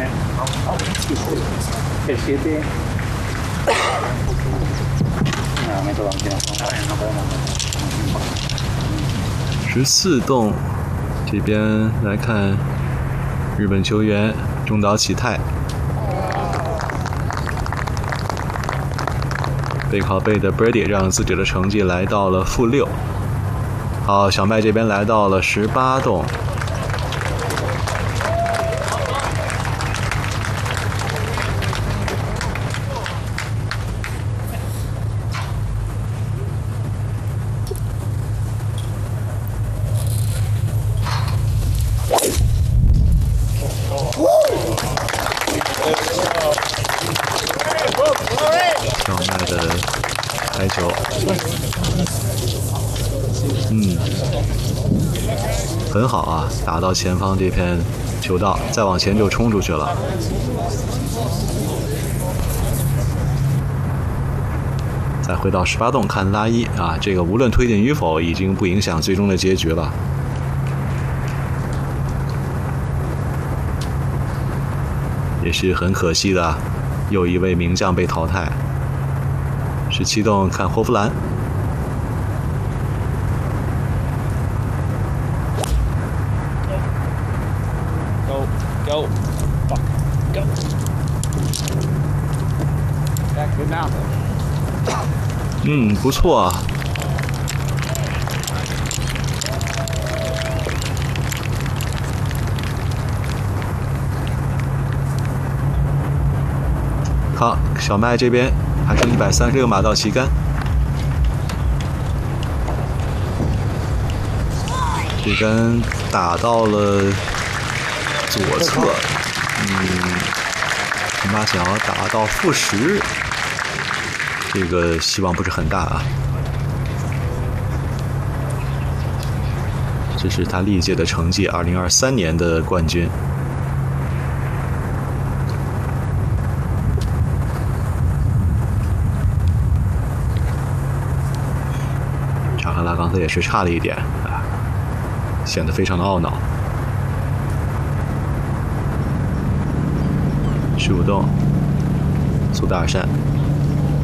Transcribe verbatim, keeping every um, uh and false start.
十四洞这边来看，日本球员中岛启太背靠背的 birdie 让自己的成绩来到了负六。好，小麦这边来到了十八洞。小麦的开球，嗯，很好啊，打到前方这片球道，再往前就冲出去了。再回到十八洞看拉伊啊，这个无论推进与否，已经不影响最终的结局了。也是很可惜的，又一位名将被淘汰。十七洞看霍夫兰，嗯，不错啊。好，小麦这边还剩一百三十六码到旗杆，这杆打到了左侧，嗯，恐怕想要打到负十，这个希望不是很大啊。这是他历届的成绩，二零二三年的冠军。查克拉刚才也是差了一点啊，显得非常的懊恼。十五洞，苏达尔善。